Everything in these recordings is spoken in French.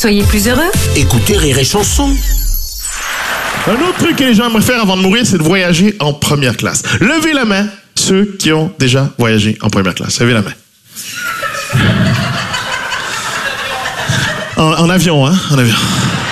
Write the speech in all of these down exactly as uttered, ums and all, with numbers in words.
Soyez plus heureux. Écoutez Rire et Chanson. Un autre truc que les gens aimeraient faire avant de mourir, c'est de voyager en première classe. Levez la main, ceux qui ont déjà voyagé en première classe. Levez la main. En, en avion, hein? En avion.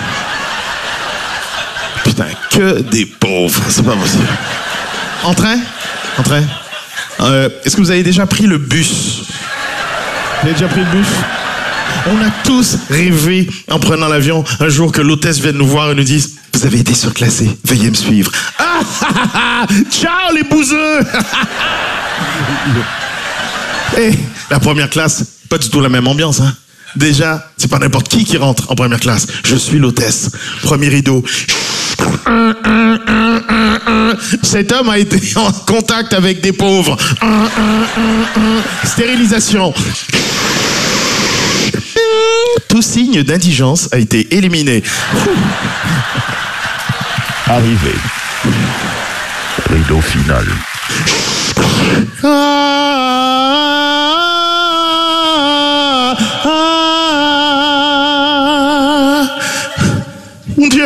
Putain, que des pauvres. C'est pas possible. En train? En train? Euh, est-ce que vous avez déjà pris le bus? Vous avez déjà pris le bus? On a tous rêvé, en prenant l'avion, un jour que l'hôtesse vienne nous voir et nous dise « Vous avez été surclassé, veuillez me suivre. » Ah, ah, ah, ah, ciao les bouseux. Et la première classe, pas du tout la même ambiance, hein. Déjà, c'est pas n'importe qui qui rentre en première classe. Je suis l'hôtesse. Premier rideau. Cet homme a été en contact avec des pauvres. Stérilisation. Tout signe d'indigence a été éliminé. Arrivé. Rideau final. Ah, ah, mon Dieu.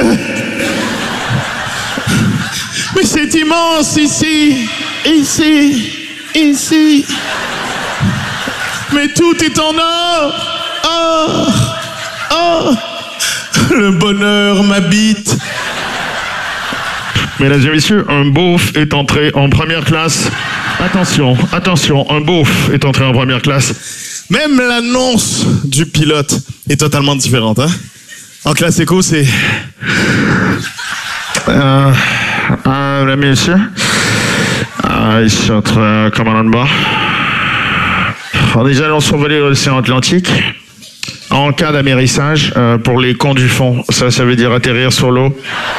Mais c'est immense ici, ici, ici. Mais tout est en or. Oh, oh, le bonheur m'habite. Mesdames et messieurs, un beauf est entré en première classe. Attention, attention, un beauf est entré en première classe. Même l'annonce du pilote est totalement différente, hein? En classe éco, c'est... Euh, euh, mesdames et messieurs, euh, ici entre euh, commandant de bord. Nous allons survoler l'océan Atlantique. En cas d'amérissage, euh, pour les cons du fond, ça, ça veut dire atterrir sur l'eau.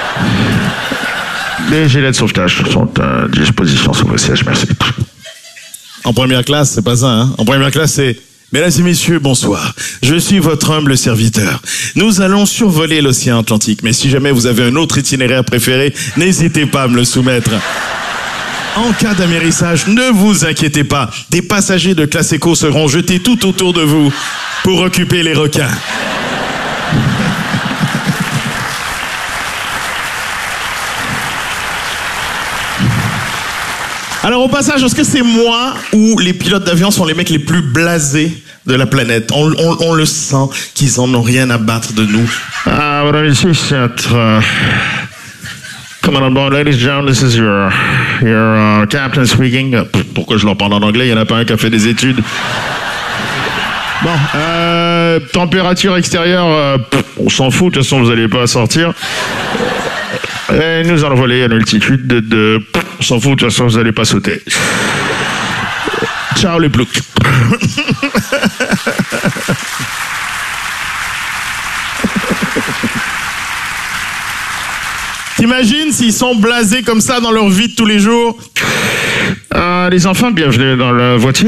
Les gilets de sauvetage sont à disposition sur vos sièges, merci. En première classe, c'est pas ça, hein? En première classe, c'est... Mesdames et messieurs, bonsoir. Je suis votre humble serviteur. Nous allons survoler l'océan Atlantique, mais si jamais vous avez un autre itinéraire préféré, n'hésitez pas à me le soumettre. En cas d'amérissage, ne vous inquiétez pas. Des passagers de classe éco seront jetés tout autour de vous pour occuper les requins. Alors au passage, est-ce que c'est moi ou les pilotes d'avion sont les mecs les plus blasés de la planète? On, on, on le sent qu'ils en ont rien à battre de nous. Ah, voilà, ici, c'est notre... Commandant de bord, ladies and gentlemen, this is your, your uh, captain speaking. Pourquoi je leur parle en anglais? Il n'y en a pas un qui a fait des études. Bon, euh, température extérieure, euh, on s'en fout, de toute façon, vous n'allez pas sortir. Et nous allons voler à une altitude de... de on s'en fout, de toute façon, vous n'allez pas sauter. Ciao les ploucs. T'imagines s'ils sont blasés comme ça dans leur vie de tous les jours? euh, Les enfants, bienvenue dans la voiture.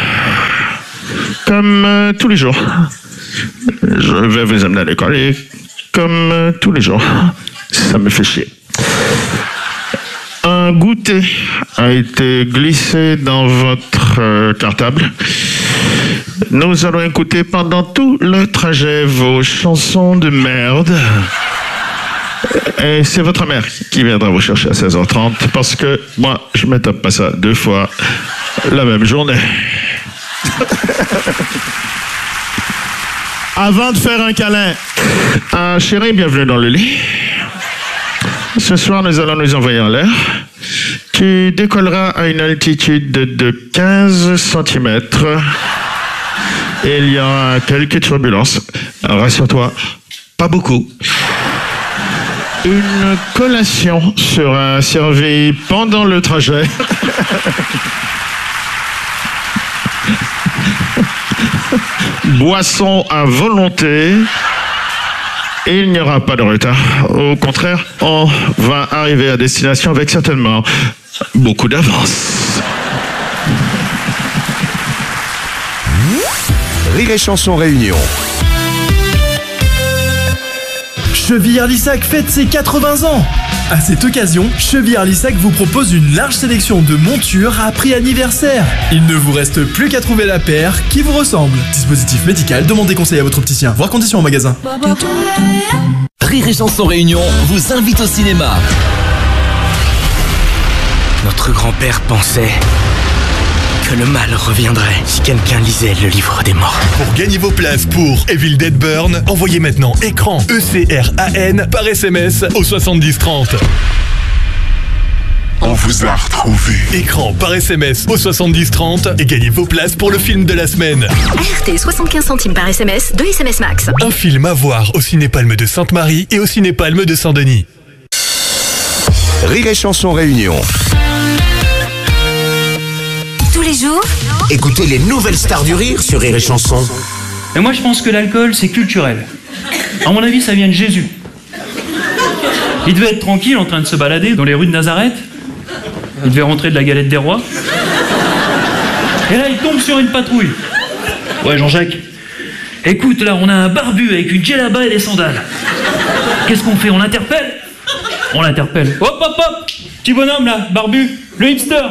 Comme euh, tous les jours. Je vais vous amener à l'école et comme euh, tous les jours. Ça me fait chier. Un goûter a été glissé dans votre euh, cartable. Nous allons écouter pendant tout le trajet vos chansons de merde. Et c'est votre mère qui viendra vous chercher à seize heures trente parce que moi, je me tape pas ça deux fois la même journée. Avant de faire un câlin, ah, chérie, bienvenue dans le lit. Ce soir, nous allons nous envoyer en l'air. Tu décolleras à une altitude de, de quinze centimètres. Et il y aura quelques turbulences. Rassure-toi, pas beaucoup. Une collation sera servie pendant le trajet. Boisson à volonté. Et il n'y aura pas de retard. Au contraire, on va arriver à destination avec certainement beaucoup d'avance. Rire et Chanson Réunion. Chevillière-Lissac fête ses quatre-vingts ans. À cette occasion, Chevillière-Lissac vous propose une large sélection de montures à prix anniversaire. Il ne vous reste plus qu'à trouver la paire qui vous ressemble. Dispositif médical, demandez conseil à votre opticien. Voir conditions en magasin. Rire et Chanson Réunion vous invite au cinéma. Notre grand-père pensait que le mal reviendrait si quelqu'un lisait le livre des morts. Pour gagner vos places pour Evil Dead Burn, envoyez maintenant écran E C R A N par S M S au soixante-dix trente. On vous a retrouvé. Écran par S M S au soixante-dix trente et gagnez vos places pour le film de la semaine. A R T, soixante-quinze centimes par S M S, deux S M S max. Un film à voir au Ciné-Palme de Sainte-Marie et au Ciné-Palme de Saint-Denis. Rire et Chanson Réunion. Tous les jours, Écoutez les nouvelles stars du rire sur Rire et Chanson. Mais moi je pense que l'alcool c'est culturel. À mon avis ça vient de Jésus. Il devait être tranquille en train de se balader dans les rues de Nazareth. Il devait rentrer de la galette des rois. Et là il tombe sur une patrouille. Ouais Jean-Jacques, écoute là on a un barbu avec une djellaba et des sandales. Qu'est-ce qu'on fait? On l'interpelle? On l'interpelle. Hop hop hop, petit bonhomme là, barbu, le hipster.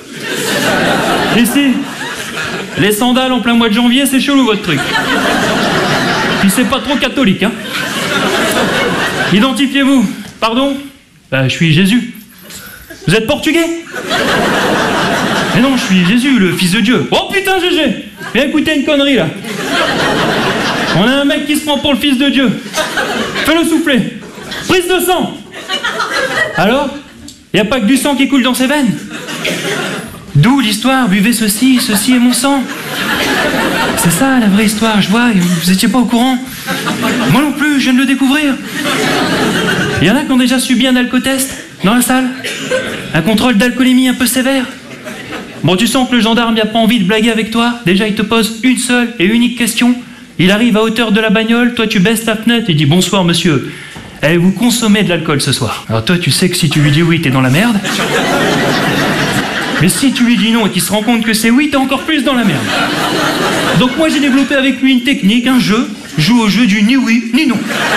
Ici, les sandales en plein mois de janvier, c'est chelou votre truc. Puis c'est pas trop catholique, hein. Identifiez-vous. Pardon? Bah, je suis Jésus. Vous êtes portugais? Mais non, je suis Jésus, le fils de Dieu. Oh putain, Gégé! Viens écouter une connerie là. On a un mec qui se prend pour le fils de Dieu. Fais-le souffler. Prise de sang. Alors? Y a pas que du sang qui coule dans ses veines? D'où l'histoire, buvez ceci, ceci est mon sang. C'est ça la vraie histoire, je vois, vous étiez pas au courant. Moi non plus, je viens de le découvrir. Il y en a qui ont déjà subi un alcotest dans la salle. Un contrôle d'alcoolémie un peu sévère. Bon, tu sens que le gendarme n'a pas envie de blaguer avec toi. Déjà, il te pose une seule et unique question. Il arrive à hauteur de la bagnole, toi tu baisses ta fenêtre et dis bonsoir monsieur. Allez-vous consommer de l'alcool ce soir? Alors toi tu sais que si tu lui dis oui, t'es dans la merde. Mais si tu lui dis non et qu'il se rend compte que c'est oui, t'es encore plus dans la merde. Donc moi j'ai développé avec lui une technique, un jeu. Joue au jeu du ni oui, ni non.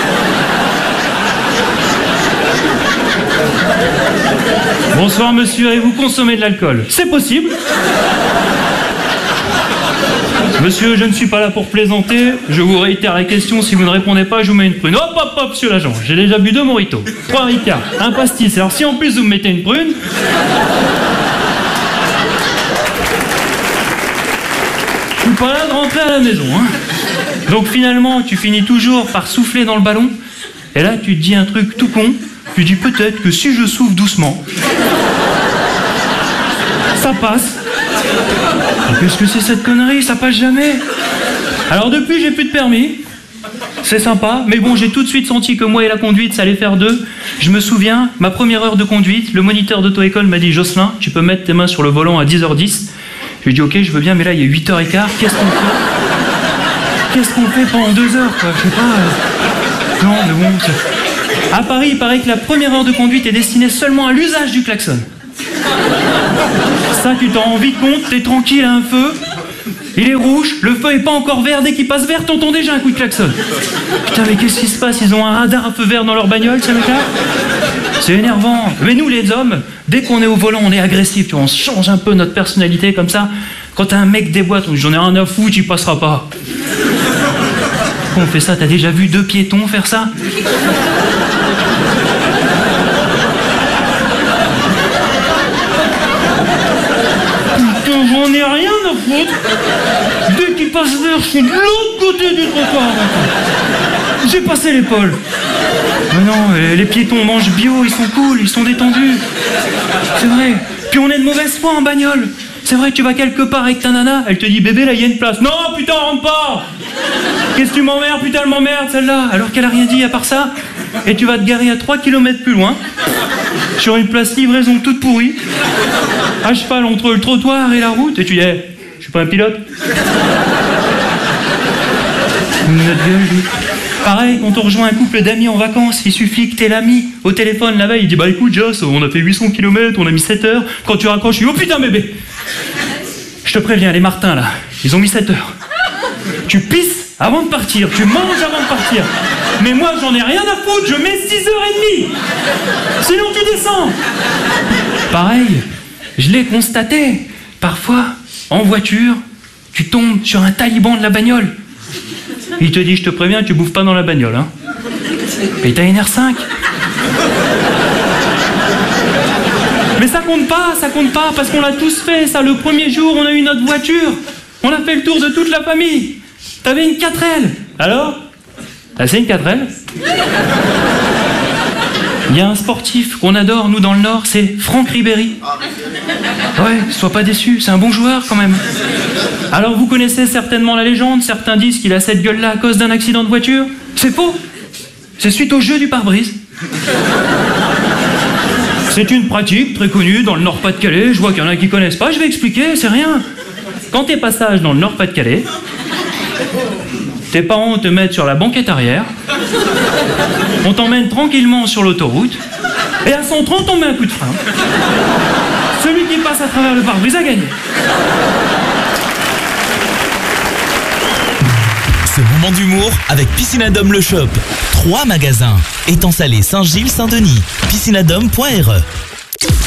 Bonsoir monsieur, avez-vous consommé de l'alcool? C'est possible. Monsieur, je ne suis pas là pour plaisanter. Je vous réitère la question, si vous ne répondez pas, je vous mets une prune. Hop, hop, hop, monsieur l'agent. J'ai déjà bu deux mojitos, trois ricards, un pastis. Alors si en plus vous me mettez une prune... Je suis pas là de rentrer à la maison, hein. Donc finalement, tu finis toujours par souffler dans le ballon. Et là, tu te dis un truc tout con. Tu dis peut-être que si je souffle doucement, ça passe. Mais qu'est-ce que c'est cette connerie? Ça passe jamais. Alors depuis, j'ai plus de permis. C'est sympa, mais bon, j'ai tout de suite senti que moi et la conduite, ça allait faire deux. Je me souviens, ma première heure de conduite, le moniteur d'auto-école m'a dit « Jocelyn, tu peux mettre tes mains sur le volant à dix heures dix ». Je lui ai dit « Ok, je veux bien, mais là, il y a huit heures quinze, qu'est-ce qu'on fait ?» Qu'est-ce qu'on fait pendant deux heures, quoi? Je sais pas... Euh... Non, mais bon... À Paris, il paraît que la première heure de conduite est destinée seulement à l'usage du klaxon. Ça, tu t'en rends vite compte, t'es tranquille à un feu, il est rouge, le feu est pas encore vert, dès qu'il passe vert, t'entends déjà un coup de klaxon. Putain, mais qu'est-ce qui se passe? Ils ont un radar à feu vert dans leur bagnole, ça mec-là? C'est énervant. Mais nous, les hommes, dès qu'on est au volant, on est agressif, tu vois, on change un peu notre personnalité comme ça. Quand t'as un mec déboîte, on dit j'en ai rien à foutre, il passera pas. Pourquoi on fait ça? T'as déjà vu deux piétons faire ça? Putain, j'en ai rien à foutre. Dès qu'il passe vert, je suis de l'autre côté du trottoir. J'ai passé l'épaule. Mais non, les piétons mangent bio, ils sont cool, ils sont détendus. C'est vrai. Puis on est de mauvaise foi en bagnole. C'est vrai, tu vas quelque part avec ta nana, elle te dit bébé, là il y a une place. Non, putain, rentre pas. Qu'est-ce que tu m'emmerdes? Putain, elle m'emmerde celle-là. Alors qu'elle a rien dit à part ça. Et tu vas te garer à trois kilomètres plus loin, sur une place livraison toute pourrie, à cheval entre le trottoir et la route, et tu dis hey, je suis pas un pilote. Notre gueule, lui. Pareil, quand on rejoint un couple d'amis en vacances, il suffit que t'aies l'ami au téléphone la veille, il dit bah écoute Joss, on a fait huit cents kilomètres, on a mis sept heures, quand tu raccroches, je dis oh putain bébé. Je te préviens, les Martins là, ils ont mis sept heures. Tu pisses avant de partir, tu manges avant de partir. Mais moi, j'en ai rien à foutre, je mets six heures trente. Sinon, tu descends. Pareil, je l'ai constaté. Parfois, en voiture, tu tombes sur un taliban de la bagnole. Il te dit, je te préviens, tu bouffes pas dans la bagnole, hein. Et t'as une R cinq. Mais ça compte pas, ça compte pas, parce qu'on l'a tous fait, ça. Le premier jour, on a eu notre voiture. On a fait le tour de toute la famille. T'avais une quatre L. Alors? Ah, c'est une quatre L. Il y a un sportif qu'on adore, nous, dans le Nord, c'est Franck Ribéry. Ouais, sois pas déçu, c'est un bon joueur, quand même. Alors, vous connaissez certainement la légende. Certains disent qu'il a cette gueule-là à cause d'un accident de voiture. C'est faux. C'est suite au jeu du pare-brise. C'est une pratique très connue dans le Nord-Pas-de-Calais. Je vois qu'il y en a qui connaissent pas, je vais expliquer, c'est rien. Quand t'es passage dans le Nord-Pas-de-Calais, tes parents te mettent sur la banquette arrière, on t'emmène tranquillement sur l'autoroute, et à cent trente, on met un coup de frein. Celui qui passe à travers le pare-brise a gagné. Ce moment d'humour avec Piscinadome Le Shop. Trois magasins. Étang Salé, Saint-Gilles, Saint-Denis. piscinadome point r e